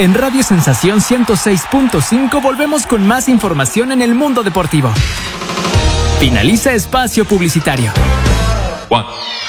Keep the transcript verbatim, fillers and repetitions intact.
En Radio Sensación ciento seis punto cinco volvemos con más información en el mundo deportivo. Finaliza espacio publicitario. One.